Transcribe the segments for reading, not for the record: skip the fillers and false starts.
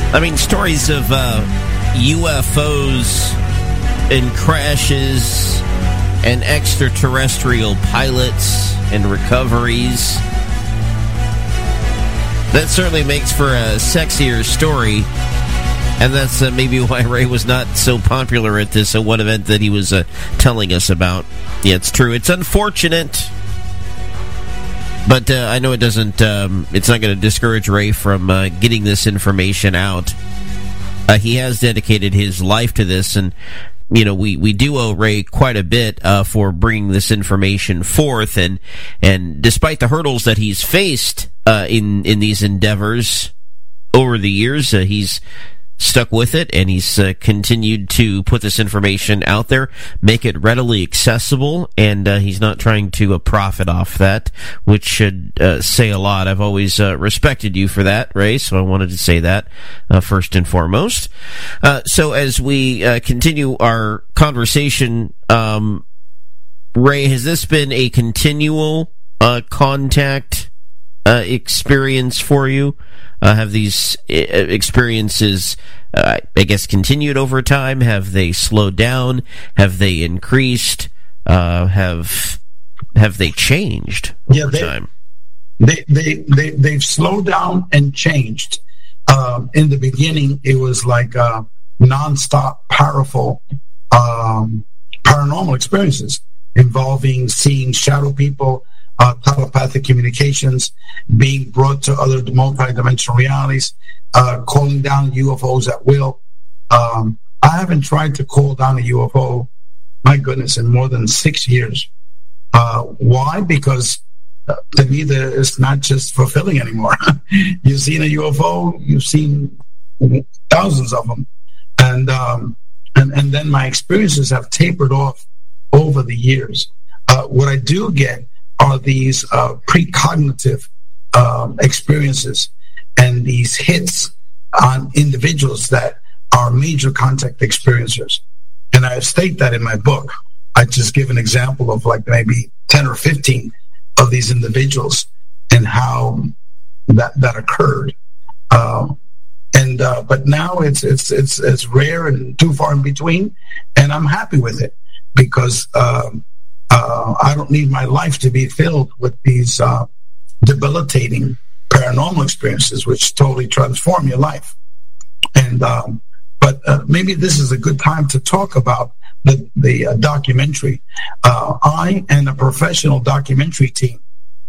I mean, stories of UFOs and crashes and extraterrestrial pilots and recoveries. That certainly makes for a sexier story. And that's maybe why Ray was not so popular at this one event that he was telling us about. Yeah, it's true. It's unfortunate. But I know it doesn't. It's not going to discourage Ray from getting this information out. He has dedicated his life to this, and you know we do owe Ray quite a bit for bringing this information forth. And despite the hurdles that he's faced in these endeavors over the years, he's stuck with it, and he's continued to put this information out there, make it readily accessible, and he's not trying to profit off that, which should say a lot. I've always respected you for that, Ray, so I wanted to say that first and foremost. So as we continue our conversation, Ray, has this been a continual contact experience for you? Have these experiences, I guess, continued over time? Have they slowed down? Have they increased? Have they changed over time? They've slowed down and changed. In the beginning, it was like nonstop, powerful paranormal experiences involving seeing shadow people, telepathic communications, being brought to other multi-dimensional realities, calling down UFOs at will. I haven't tried to call down a UFO, my goodness, in more than 6 years. Why? Because to me, it's not just fulfilling anymore. You've seen a UFO, you've seen thousands of them. And then my experiences have tapered off over the years. What I do get are these precognitive experiences and these hits on individuals that are major contact experiencers. And I state that in my book. I just give an example of like maybe 10 or 15 of these individuals and how that occurred. But now it's rare and too far in between, and I'm happy with it because I don't need my life to be filled with these debilitating paranormal experiences, which totally transform your life. And but maybe this is a good time to talk about the documentary. I and a professional documentary team.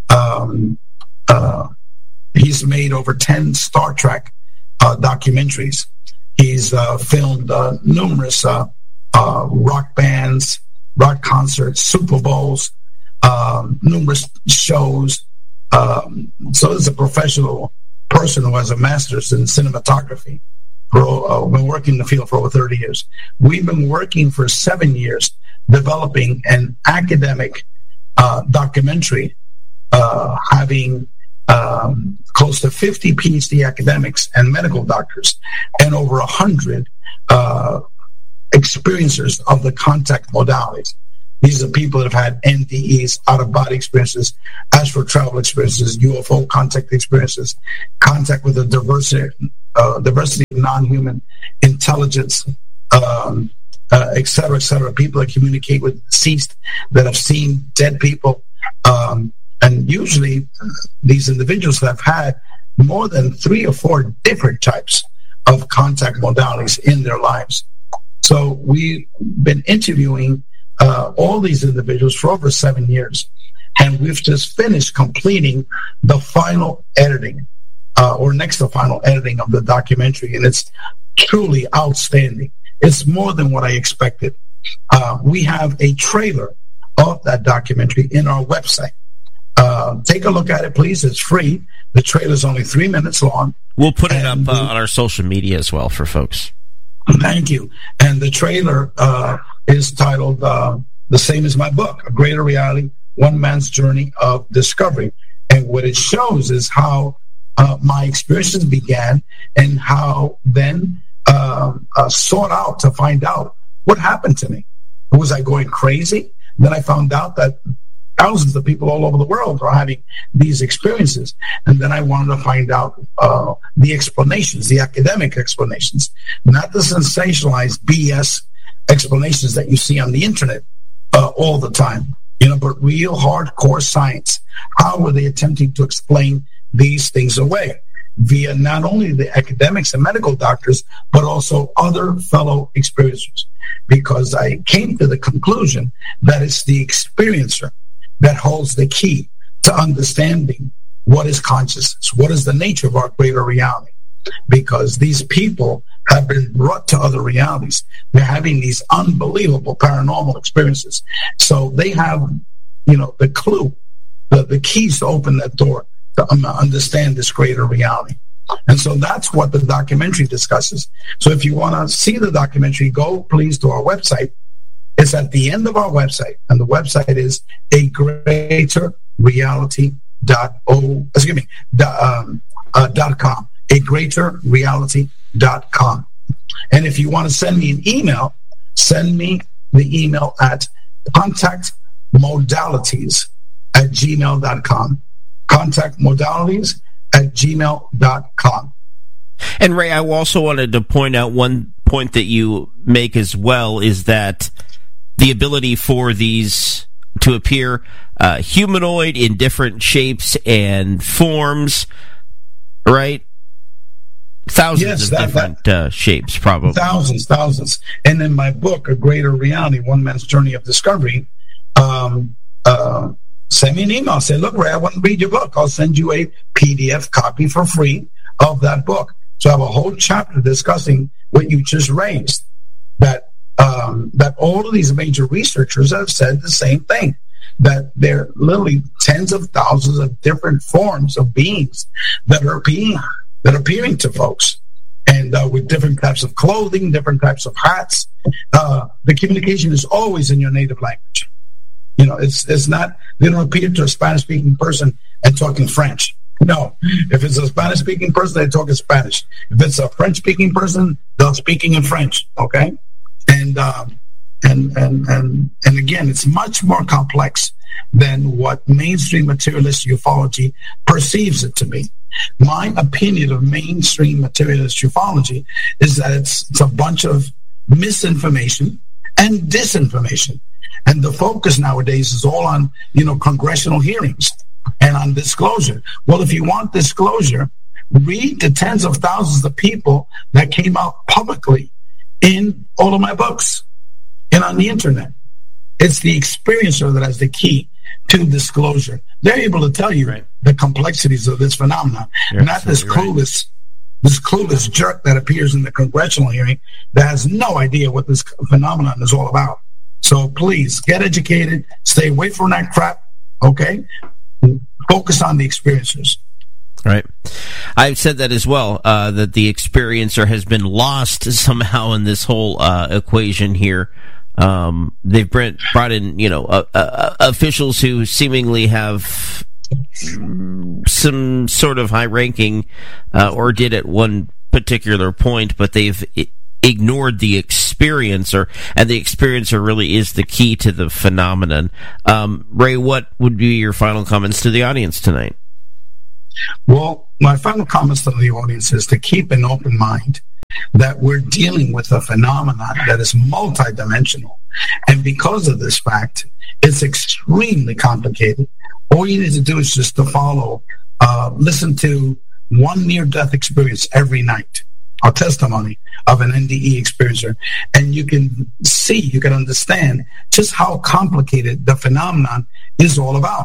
He's made over 10 Star Trek documentaries. He's filmed numerous rock bands, rock concerts, Super Bowls, numerous shows. So he's a professional person who has a master's in cinematography. Been working in the field for over 30 years. We've been working for 7 years developing an academic documentary, having close to 50 PhD academics and medical doctors and over 100 experiencers of the contact modalities. These are people that have had NDEs, out-of-body experiences, astral travel experiences, UFO contact experiences, contact with a diversity of non-human intelligence, et cetera, et cetera. People that communicate with deceased, that have seen dead people. And usually these individuals have had more than 3 or 4 different types of contact modalities in their lives. So we've been interviewing all these individuals for over 7 years. And we've just finished completing the final editing, or next to final editing of the documentary. And it's truly outstanding. It's more than what I expected. We have a trailer of that documentary in our website. Take a look at it, please. It's free. The trailer is only 3 minutes long. We'll put it up on our social media as well for folks. Thank you. And the trailer is titled the same as my book, A Greater Reality, One Man's Journey of Discovery. And what it shows is how my experiences began and how then sought out to find out what happened to me. Was I going crazy? Then I found out that thousands of people all over the world are having these experiences. And then I wanted to find out the explanations, the academic explanations, not the sensationalized BS explanations that you see on the internet all the time, but real hardcore science. How were they attempting to explain these things away? Via not only the academics and medical doctors, but also other fellow experiencers. Because I came to the conclusion that it's the experiencer that holds the key to understanding what is consciousness, what is the nature of our greater reality. Because these people have been brought to other realities. They're having these unbelievable paranormal experiences. So they have, the clue, the keys to open that door to understand this greater reality. And so that's what the documentary discusses. So if you want to see the documentary, go please to our website. It's at the end of our website, and the website is agreaterreality.com. agreaterreality.com. And if you want to send me an email, send me the email at contactmodalities@gmail.com. contactmodalities@gmail.com. And Ray, I also wanted to point out one point that you make as well, is that the ability for these to appear humanoid in different shapes and forms, right? Thousands of different shapes, probably. Thousands. And in my book, A Greater Reality, One Man's Journey of Discovery, send me an email. Say, look, Ray, I want to read your book. I'll send you a PDF copy for free of that book. So I have a whole chapter discussing what you just raised, that all of these major researchers have said the same thing, that there are literally tens of thousands of different forms of beings that are appearing to folks, and with different types of clothing, different types of hats. The communication is always in your native language. It's not, they don't appear to a Spanish-speaking person and talking French. No, if it's a Spanish-speaking person, they talk in Spanish. If it's a French-speaking person, they're speaking in French. Okay, and again, it's much more complex than what mainstream materialist ufology perceives it to be. My opinion of mainstream materialist ufology is that it's a bunch of misinformation and disinformation. And the focus nowadays is all on, congressional hearings and on disclosure. Well, if you want disclosure, read the tens of thousands of people that came out publicly in all of my books and on the internet. It's the experiencer that has the key to disclosure. They're able to tell you the complexities of this phenomenon, not this clueless jerk that appears in the congressional hearing that has no idea what this phenomenon is all about. So please get educated, stay away from that crap, okay? Focus on the experiencers. Right. I've said that as well, that the experiencer has been lost somehow in this whole equation here. They've brought in, officials who seemingly have some sort of high ranking, or did at one particular point, but they've ignored the experiencer, and the experiencer really is the key to the phenomenon. Ray, what would be your final comments to the audience tonight? Well, my final comments to the audience is to keep an open mind, that we're dealing with a phenomenon that is multidimensional. And because of this fact, it's extremely complicated. All you need to do is just to follow, listen to one near-death experience every night, a testimony of an NDE experiencer, and you can see, you can understand just how complicated the phenomenon is all about.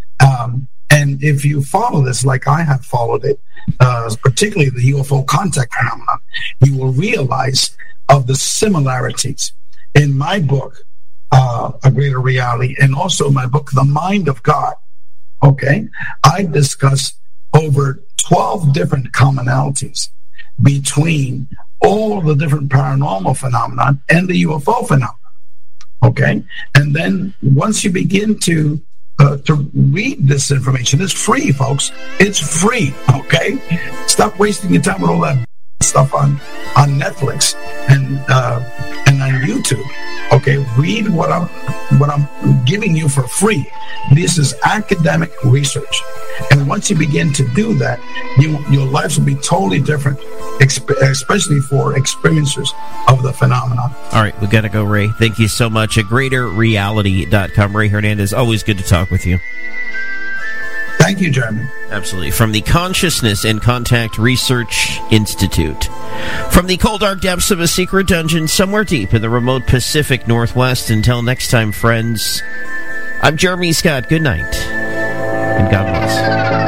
And if you follow this like I have followed it, particularly the UFO contact phenomenon, you will realize of the similarities. In my book, A Greater Reality, and also my book, The Mind of God, okay, I discuss over 12 different commonalities between all the different paranormal phenomenon and the UFO phenomenon, okay? And then once you begin to read this information, it's free, folks. It's free, okay? Stop wasting your time with all that stuff on Netflix and on YouTube. Okay, read what I'm giving you for free. This is academic research. And once you begin to do that, your lives will be totally different, especially for experiencers of the phenomenon. All right, we got to go, Ray. Thank you so much. At GreaterReality.com. Ray Hernandez, always good to talk with you. Thank you, Jeremy. Absolutely. From the Consciousness and Contact Research Institute. From the cold, dark depths of a secret dungeon somewhere deep in the remote Pacific Northwest. Until next time, friends, I'm Jeremy Scott. Good night, and God bless.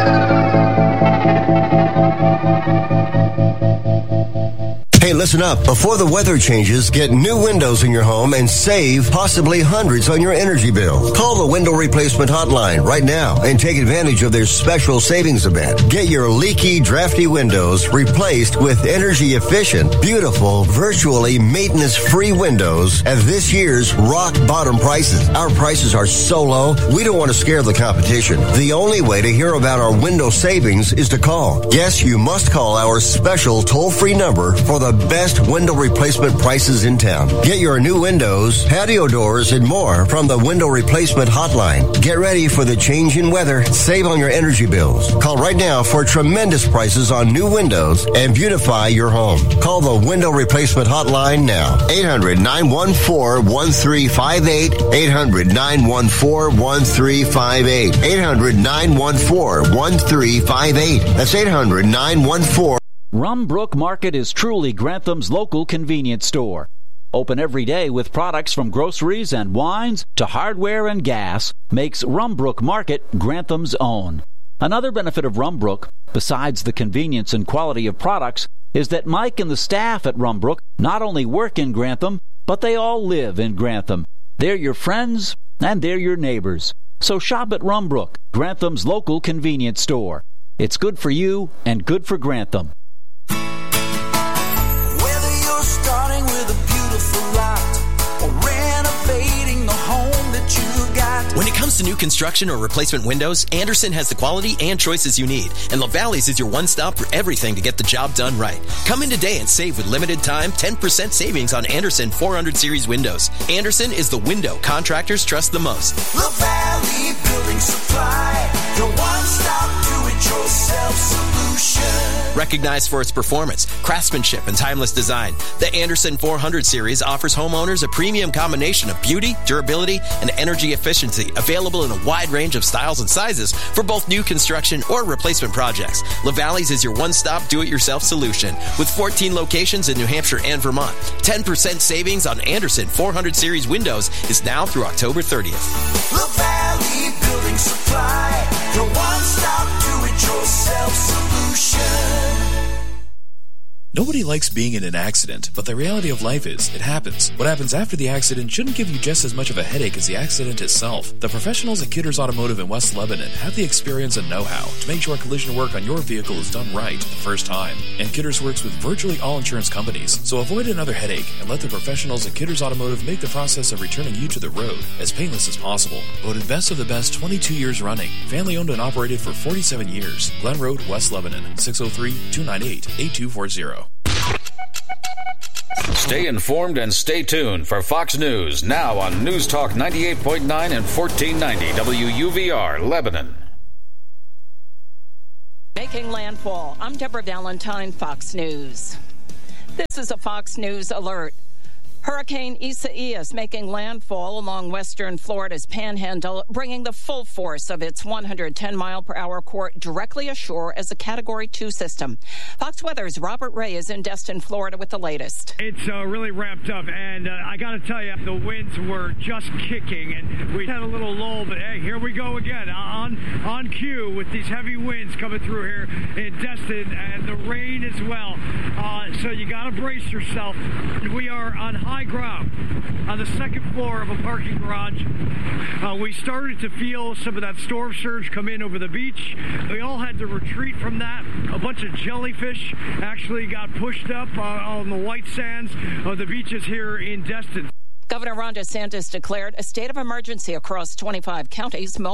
Hey, listen up. Before the weather changes, get new windows in your home and save possibly hundreds on your energy bill. Call the Window Replacement Hotline right now and take advantage of their special savings event. Get your leaky, drafty windows replaced with energy-efficient, beautiful, virtually maintenance-free windows at this year's rock-bottom prices. Our prices are so low, we don't want to scare the competition. The only way to hear about our window savings is to call. Yes, you must call our special toll-free number for the best window replacement prices in town. Get your new windows, patio doors, and more from the Window Replacement Hotline. Get ready for the change in weather. Save on your energy bills. Call right now for tremendous prices on new windows and beautify your home. Call the Window Replacement Hotline now. 800-914-1358. 800-914-1358. 800-914-1358. That's 800-914. Rumbrook Market is truly Grantham's local convenience store. Open every day with products from groceries and wines to hardware and gas makes Rumbrook Market Grantham's own. Another benefit of Rumbrook, besides the convenience and quality of products, is that Mike and the staff at Rumbrook not only work in Grantham, but they all live in Grantham. They're your friends and they're your neighbors. So shop at Rumbrook, Grantham's local convenience store. It's good for you and good for Grantham. When it comes to new construction or replacement windows, Andersen has the quality and choices you need. And LaValley's is your one-stop for everything to get the job done right. Come in today and save with limited time 10% savings on Andersen 400 series windows. Andersen is the window contractors trust the most. LaValley Building Supply, the one-stop do-it-yourself solution. Recognized for its performance, craftsmanship, and timeless design, the Andersen 400 series offers homeowners a premium combination of beauty, durability, and energy efficiency, available in a wide range of styles and sizes for both new construction or replacement projects. LaValley's is your one-stop do-it-yourself solution with 14 locations in New Hampshire and Vermont. 10% savings on Andersen 400 series windows is now through October 30th. LaValley Building Supply, the one-stop do-it-yourself solution. Nobody likes being in an accident, but the reality of life is, it happens. What happens after the accident shouldn't give you just as much of a headache as the accident itself. The professionals at Kidders Automotive in West Lebanon have the experience and know-how to make sure collision work on your vehicle is done right the first time. And Kidders works with virtually all insurance companies, so avoid another headache and let the professionals at Kidders Automotive make the process of returning you to the road as painless as possible. Voted best of the best 22 years running. Family owned and operated for 47 years. Glen Road, West Lebanon, 603-298-8240. Stay informed and stay tuned for Fox News, now on News Talk 98.9 and 1490 WUVR, Lebanon. Making landfall. I'm Deborah Valentine, Fox News. This is a Fox News alert. Hurricane Isaias making landfall along western Florida's panhandle, bringing the full force of its 110-mile-per-hour core directly ashore as a Category 2 system. Fox Weather's Robert Ray is in Destin, Florida with the latest. It's really ramped up, and I got to tell you, the winds were just kicking, and we had a little lull, but hey, here we go again, on cue with these heavy winds coming through here in Destin, and the rain as well. So you got to brace yourself. We are on high ground on the second floor of a parking garage. We started to feel some of that storm surge come in over the beach. We all had to retreat from that. A bunch of jellyfish actually got pushed up on the white sands of the beaches here in Destin. Governor Ron DeSantis declared a state of emergency across 25 counties.